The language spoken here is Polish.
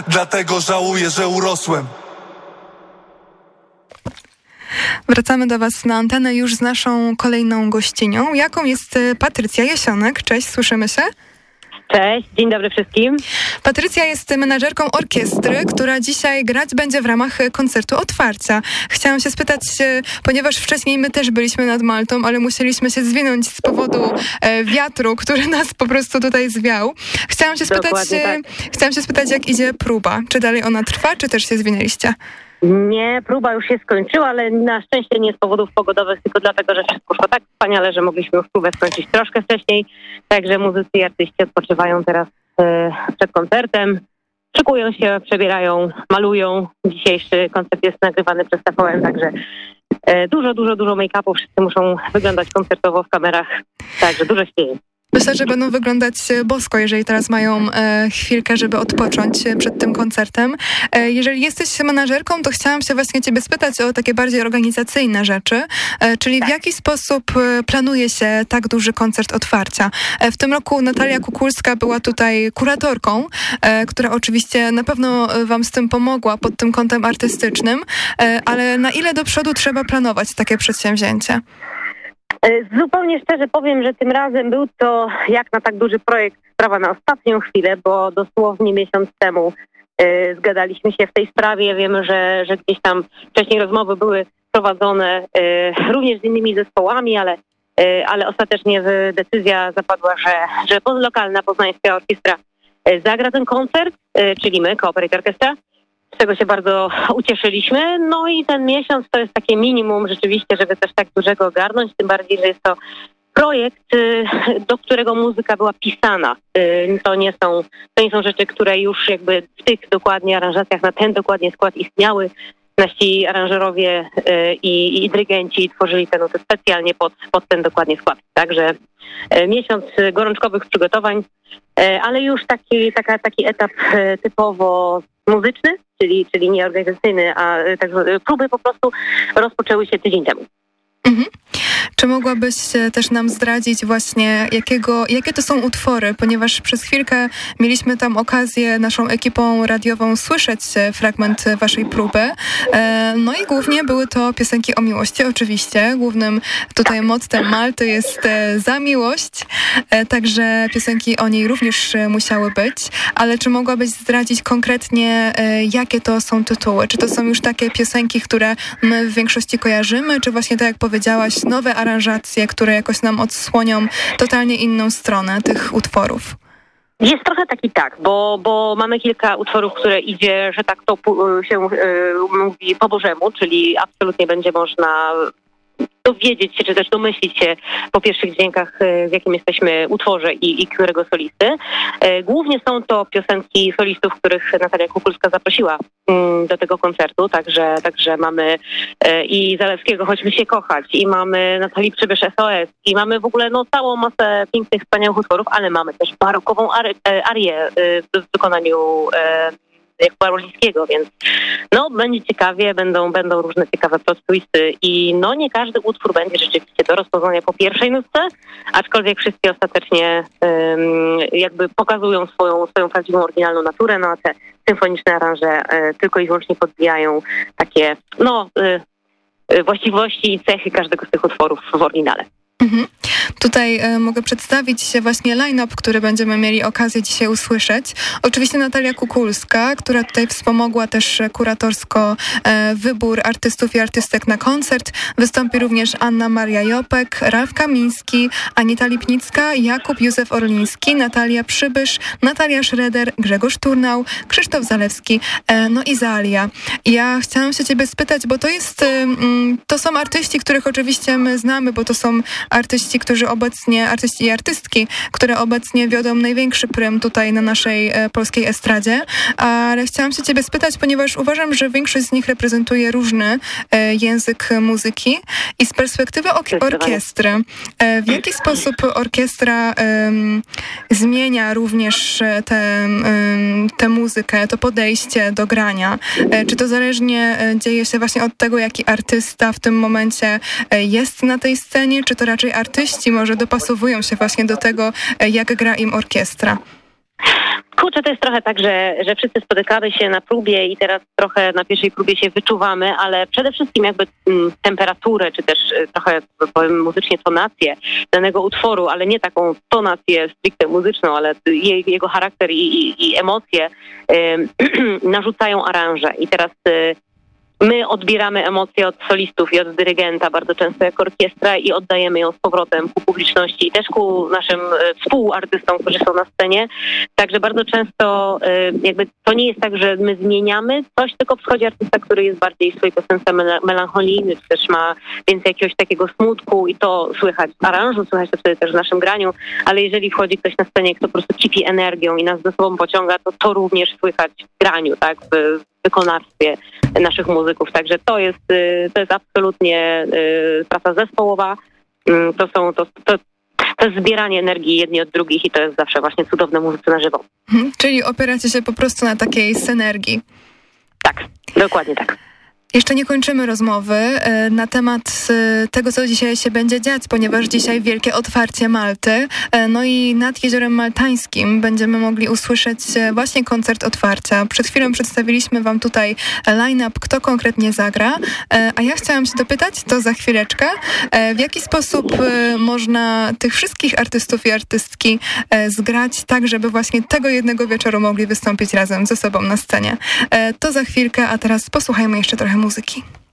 dlatego żałuję, że urosłem. Wracamy do Was na antenę już z naszą kolejną gościnią, jaką jest Patrycja Jasionek. Cześć, słyszymy się? Cześć, dzień dobry wszystkim. Patrycja jest menadżerką orkiestry, która dzisiaj grać będzie w ramach koncertu otwarcia. Chciałam się spytać, ponieważ wcześniej my też byliśmy nad Maltą, ale musieliśmy się zwinąć z powodu wiatru, który nas po prostu tutaj zwiał. Chciałam się spytać, jak idzie próba. Czy dalej ona trwa, czy też się zwinęliście? Nie, próba już się skończyła, ale na szczęście nie z powodów pogodowych, tylko dlatego, że wszystko szło tak wspaniale, że mogliśmy już próbę skończyć troszkę wcześniej. Także muzycy i artyści odpoczywają teraz przed koncertem. Szykują się, przebierają, malują. Dzisiejszy koncert jest nagrywany przez TVN, także dużo make-upu. Wszyscy muszą wyglądać koncertowo w kamerach, także dużo się dzieje. Myślę, że będą wyglądać bosko, jeżeli teraz mają chwilkę, żeby odpocząć przed tym koncertem. Jeżeli jesteś menadżerką, to chciałam się właśnie ciebie spytać o takie bardziej organizacyjne rzeczy, czyli w jaki sposób planuje się tak duży koncert otwarcia. W tym roku Natalia Kukulska była tutaj kuratorką, która oczywiście na pewno wam z tym pomogła pod tym kątem artystycznym, ale na ile do przodu trzeba planować takie przedsięwzięcie? Zupełnie szczerze powiem, że tym razem był to jak na tak duży projekt sprawa na ostatnią chwilę, bo dosłownie miesiąc temu zgadaliśmy się w tej sprawie. Wiemy, że gdzieś tam wcześniej rozmowy były prowadzone również z innymi zespołami, ale ostatecznie decyzja zapadła, że lokalna poznańska orkiestra zagra ten koncert, czyli my, Cooperate Orchestra. Z czego się bardzo ucieszyliśmy. No i ten miesiąc to jest takie minimum rzeczywiście, żeby coś tak dużego ogarnąć, tym bardziej, że jest to projekt, do którego muzyka była pisana. To nie są rzeczy, które już jakby w tych dokładnie aranżacjach na ten dokładnie skład istniały. Nasi aranżerowie i dyrygenci tworzyli te nuty specjalnie pod ten dokładnie skład. Także miesiąc gorączkowych przygotowań, ale już taki etap typowo muzyczny, czyli nie organizacyjny, a tak próby po prostu rozpoczęły się tydzień temu. Mhm. Czy mogłabyś też nam zdradzić właśnie, jakie to są utwory, ponieważ przez chwilkę mieliśmy tam okazję naszą ekipą radiową słyszeć fragment waszej próby. No i głównie były to piosenki o miłości, oczywiście. Głównym tutaj mottem Malty jest za miłość, także piosenki o niej również musiały być. Ale czy mogłabyś zdradzić konkretnie, jakie to są tytuły? Czy to są już takie piosenki, które my w większości kojarzymy, czy właśnie tak jak powiedziałaś, nowe aranżacje, które jakoś nam odsłonią totalnie inną stronę tych utworów? Jest trochę taki bo mamy kilka utworów, które idzie, że tak to się mówi po Bożemu, czyli absolutnie będzie można dowiedzieć się, czy też domyślić się po pierwszych dźwiękach, w jakim jesteśmy utworze i którego solisty. Głównie są to piosenki solistów, których Natalia Kukulska zaprosiła do tego koncertu, także mamy i Zalewskiego Chodźmy się kochać, i mamy Natalii Przybysz SOS, i mamy w ogóle całą masę pięknych, wspaniałych utworów, ale mamy też barokową arię w wykonaniu Jakuba Rulińskiego, więc będzie ciekawie, będą różne ciekawe plot twisty i nie każdy utwór będzie rzeczywiście do rozpoznania po pierwszej nutce, aczkolwiek wszystkie ostatecznie jakby pokazują swoją prawdziwą, oryginalną naturę, a te symfoniczne aranże tylko i wyłącznie podbijają takie właściwości i cechy każdego z tych utworów w oryginale. Mhm. Tutaj mogę przedstawić właśnie line-up, który będziemy mieli okazję dzisiaj usłyszeć. Oczywiście Natalia Kukulska, która tutaj wspomogła też kuratorsko wybór artystów i artystek na koncert. Wystąpi również Anna Maria Jopek, Ralf Kamiński, Anita Lipnicka, Jakub Józef Orliński, Natalia Przybysz, Natalia Schroeder, Grzegorz Turnał, Krzysztof Zalewski, i Zalia. Ja chciałam się ciebie spytać, bo to są artyści, których oczywiście my znamy, bo to są artyści i artystki, które obecnie wiodą największy prym tutaj na naszej polskiej estradzie, ale chciałam się ciebie spytać, ponieważ uważam, że większość z nich reprezentuje różny język muzyki i z perspektywy orkiestry, w jaki sposób orkiestra zmienia również tę muzykę, to podejście do grania? Czy to zależnie dzieje się właśnie od tego, jaki artysta w tym momencie jest na tej scenie, czy to raczej artyści może dopasowują się właśnie do tego, jak gra im orkiestra? Kurczę, to jest trochę tak, że wszyscy spotykamy się na próbie i teraz trochę na pierwszej próbie się wyczuwamy, ale przede wszystkim jakby temperaturę, czy też trochę, powiem muzycznie, tonację danego utworu, ale nie taką tonację stricte muzyczną, ale jego charakter i emocje narzucają aranże. I teraz my odbieramy emocje od solistów i od dyrygenta, bardzo często jako orkiestra, i oddajemy ją z powrotem ku publiczności i też ku naszym współartystom, którzy są na scenie. Także bardzo często jakby to nie jest tak, że my zmieniamy coś, tylko przychodzi artysta, który jest bardziej w swojej piosence melancholijny, czy też ma więcej jakiegoś takiego smutku i to słychać w aranżu, słychać to wtedy też w naszym graniu, ale jeżeli wchodzi ktoś na scenie, kto po prostu kipi energią i nas ze sobą pociąga, to również słychać w graniu, tak, w wykonawstwie naszych muzyków. Także to jest absolutnie praca zespołowa. To jest zbieranie energii jedni od drugich i to jest zawsze właśnie cudowne muzyce na żywo. Czyli opieracie się po prostu na takiej synergii. Tak, dokładnie tak. Jeszcze nie kończymy rozmowy na temat tego, co dzisiaj się będzie dziać, ponieważ dzisiaj wielkie otwarcie Malty. No i nad Jeziorem Maltańskim będziemy mogli usłyszeć właśnie koncert otwarcia. Przed chwilą przedstawiliśmy wam tutaj line-up, kto konkretnie zagra. A ja chciałam się dopytać, to za chwileczkę, w jaki sposób można tych wszystkich artystów i artystki zgrać tak, żeby właśnie tego jednego wieczoru mogli wystąpić razem ze sobą na scenie. To za chwilkę, a teraz posłuchajmy jeszcze trochę muzyki.